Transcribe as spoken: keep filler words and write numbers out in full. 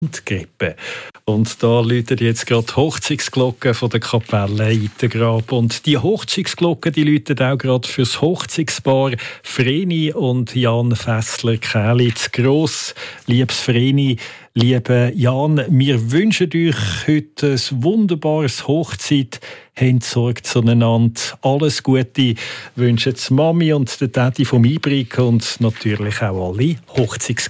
und Grippe. Und da läuten jetzt gerade die Hochzeitsglocken von der Kapelle Itengrab. Und die Hochzeitsglocken, die läuten auch gerade fürs Hochzeitspaar Vreni und Jan Fessler-Kähli zu Gross. Liebes Vreni, lieber Jan, wir wünschen euch heute ein wunderbares Hochzeit. Habt Sorge zueinander. Alles Gute wünschen die Mami und der Daddy vom Ibrik und natürlich auch alle Hochzeitsgäste.